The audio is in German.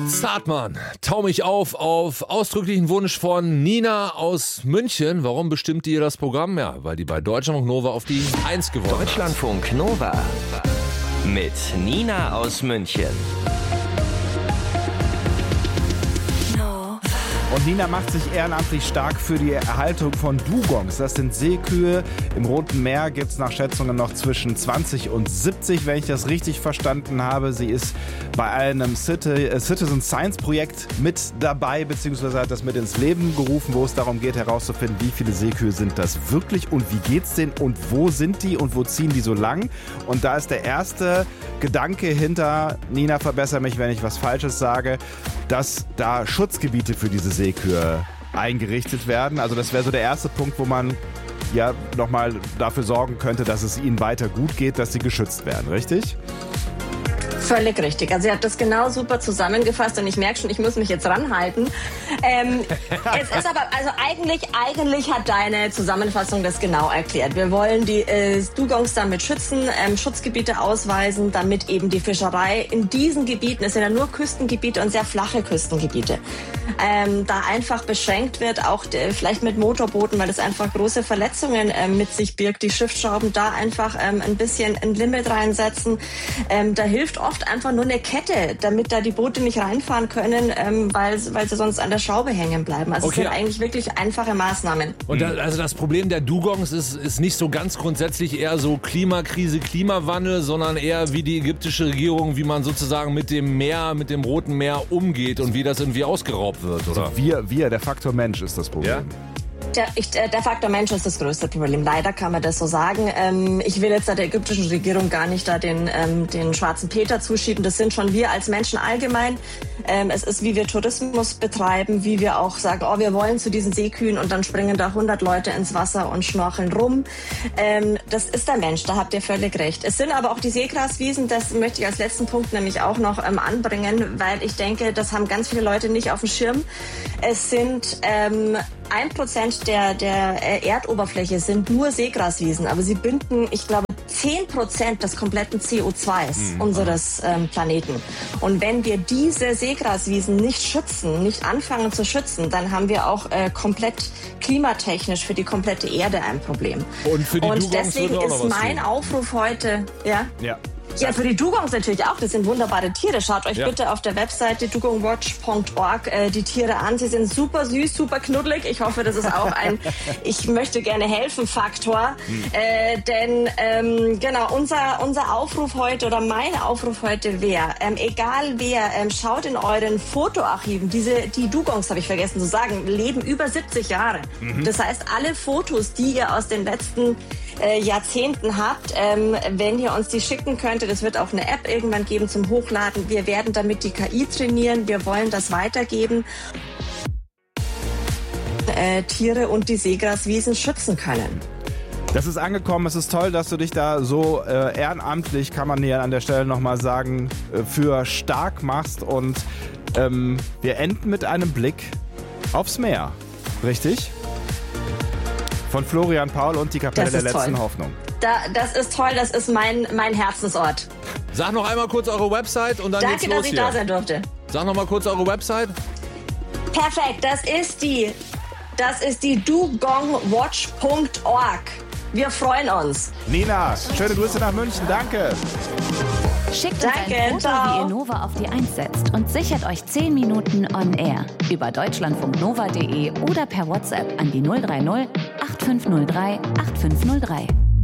Zartmann, tau mich auf ausdrücklichen Wunsch von Nina aus München. Warum bestimmt ihr das Programm? Ja, weil die bei Deutschlandfunk Nova auf die 1 gewonnen hat. Deutschlandfunk Nova mit Nina aus München. Und Nina macht sich ehrenamtlich stark für die Erhaltung von Dugongs. Das sind Seekühe. Im Roten Meer gibt es nach Schätzungen noch zwischen 20 und 70, wenn ich das richtig verstanden habe. Sie ist bei einem Citizen Science Projekt mit dabei, beziehungsweise hat das mit ins Leben gerufen, wo es darum geht, herauszufinden, wie viele Seekühe sind das wirklich und wie geht's denen und wo sind die und wo ziehen die so lang. Und da ist der erste Gedanke hinter, Nina, verbessere mich, wenn ich was Falsches sage, dass da Schutzgebiete für diese Seekühe eingerichtet werden. Also das wäre so der erste Punkt, wo man ja nochmal dafür sorgen könnte, dass es ihnen weiter gut geht, dass sie geschützt werden, richtig? Völlig richtig. Also ihr habt das genau super zusammengefasst und ich merke schon, ich muss mich jetzt ranhalten. Es ist aber, also eigentlich hat deine Zusammenfassung das genau erklärt. Wir wollen die Dugongs damit schützen, Schutzgebiete ausweisen, damit eben die Fischerei in diesen Gebieten, es sind ja nur Küstengebiete und sehr flache Küstengebiete, da einfach beschränkt wird, auch vielleicht mit Motorbooten, weil das einfach große Verletzungen mit sich birgt. Die Schiffsschrauben da einfach ein bisschen ein Limit reinsetzen. Da hilft oft einfach nur eine Kette, damit da die Boote nicht reinfahren können, weil sie sonst an der Schraube hängen bleiben. Also okay. Es sind eigentlich wirklich einfache Maßnahmen. Und also das Problem der Dugongs ist nicht so ganz grundsätzlich eher so Klimakrise, Klimawandel, sondern eher wie die ägyptische Regierung, wie man sozusagen mit dem Meer, mit dem Roten Meer umgeht und wie das irgendwie ausgeraubt wird, oder? Also der Faktor Mensch ist das Problem. Ja? Der Faktor Mensch ist das größte Problem. Leider kann man das so sagen. Ich will jetzt der ägyptischen Regierung gar nicht da den schwarzen Peter zuschieben. Das sind schon wir als Menschen allgemein. Es ist, wie wir Tourismus betreiben, wie wir auch sagen, wir wollen zu diesen Seekühen und dann springen da 100 Leute ins Wasser und schnorcheln rum. Das ist der Mensch, da habt ihr völlig recht. Es sind aber auch die Seegraswiesen, das möchte ich als letzten Punkt nämlich auch noch anbringen, weil ich denke, das haben ganz viele Leute nicht auf dem Schirm. Es sind 1% der Erdoberfläche sind nur Seegraswiesen, aber sie binden, ich glaube, 10% des kompletten CO2s unseres Planeten. Und wenn wir diese Seegraswiesen nicht schützen, nicht anfangen zu schützen, dann haben wir auch komplett klimatechnisch für die komplette Erde ein Problem. Und deswegen ist mein Aufruf heute, ja? Ja, für die Dugongs natürlich auch. Das sind wunderbare Tiere. Schaut euch bitte auf der Webseite dugongwatch.org die Tiere an. Sie sind super süß, super knuddelig. Ich hoffe, das ist auch ein ich möchte gerne helfen Faktor. Denn unser Aufruf heute oder mein Aufruf heute wäre, egal wer, schaut in euren Fotoarchiven. Die Dugongs, habe ich vergessen zu sagen, leben über 70 Jahre. Das heißt, alle Fotos, die ihr aus den letzten Jahrzehnten habt, wenn ihr uns die schicken könntet, es wird auch eine App irgendwann geben zum Hochladen. Wir werden damit die KI trainieren. Wir wollen das weitergeben. Tiere und die Seegraswiesen schützen können. Das ist angekommen. Es ist toll, dass du dich da so ehrenamtlich, kann man hier an der Stelle nochmal sagen, für stark machst. Und wir enden mit einem Blick aufs Meer. Richtig? Von Florian Paul und die Kapelle der letzten Hoffnung. Das ist toll, das ist mein Herzensort. Sag noch einmal kurz eure Website und dann geht's los. Danke, dass ich da sein durfte. Sag noch mal kurz eure Website. Perfekt, das ist die dugongwatch.org. Wir freuen uns. Nina, schöne Grüße nach München, danke. Schickt uns ein Foto, wie ihr Nova auf die 1 setzt und sichert euch 10 Minuten on air über deutschlandfunknova.de oder per WhatsApp an die 030 8503 8503.